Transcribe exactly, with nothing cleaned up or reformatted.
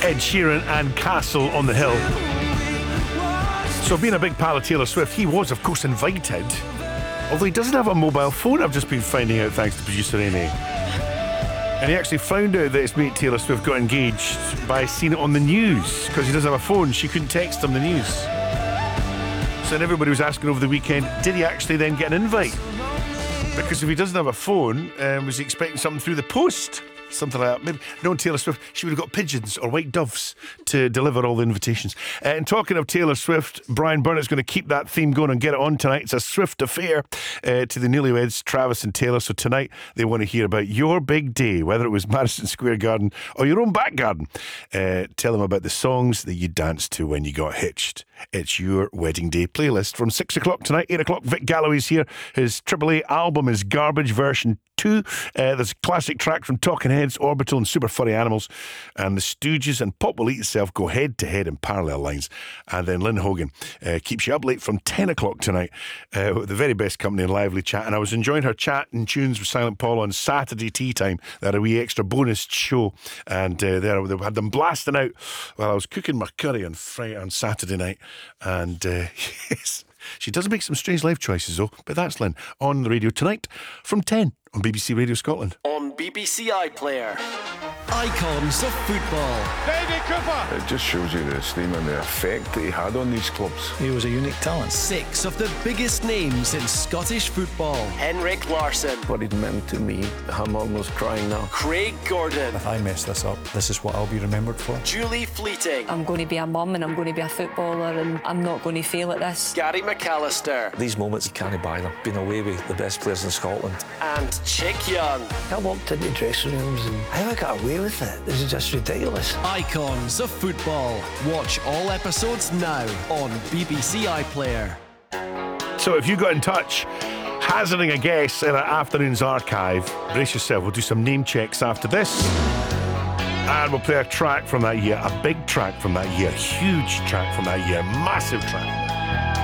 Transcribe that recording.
Ed Sheeran and Castle on the Hill. So being a big pal of Taylor Swift, he was of course invited, although he doesn't have a mobile phone, I've just been finding out thanks to producer Amy. And he actually found out that his mate Taylor Swift got engaged by seeing it on the news, because he doesn't have a phone. She couldn't text him the news. So then everybody was asking over the weekend, did he actually then get an invite? Because if he doesn't have a phone, um, was he expecting something through the post? Something like that. Maybe knowing Taylor Swift, she would have got pigeons or white doves to deliver all the invitations. Uh, and talking of Taylor Swift, Brian Burnett's going to keep that theme going and get it on tonight. It's a Swift affair uh, to the newlyweds, Travis and Taylor. So tonight they want to hear about your big day, whether it was Madison Square Garden or your own back garden. Uh, tell them about the songs that you danced to when you got hitched. It's your wedding day playlist from six o'clock tonight, eight o'clock. Vic Galloway's here. His triple A album is Garbage Version two. Uh, there's a classic track from Talking Heads, Orbital and Super Furry Animals. And the Stooges and Pop Will Eat Itself go head to head in parallel lines. And then Lynn Hogan uh, keeps you up late from ten o'clock tonight uh, with the very best company and lively chat. And I was enjoying her chat and tunes with Silent Paul on Saturday tea time. They had a wee extra bonus show. And uh, there they had them blasting out while I was cooking my curry on Friday, on Saturday night. And uh, yes, she does make some strange life choices though. But that's Lynn on the radio tonight from ten on B B C Radio Scotland. On B B C iPlayer, Icons of Football. David Cooper. It just shows you the esteem and the effect that he had on these clubs. He was a unique talent. Six of the biggest names in Scottish football. Henrik Larsson. What it meant to me, I'm almost crying now. Craig Gordon. If I mess this up, this is what I'll be remembered for. Julie Fleeting. I'm going to be a mum and I'm going to be a footballer and I'm not going to fail at this. Gary McAllister. These moments, you can't buy them. Been away with the best players in Scotland. And Chick Young. I walked into dressing rooms and how I got away with it. This is just ridiculous. Icons of Football. Watch all episodes now on B B C iPlayer. So if you got in touch, hazarding a guess in our afternoon's archive, brace yourself, we'll do some name checks after this. And we'll play a track from that year, a big track from that year, huge track from that year, massive track.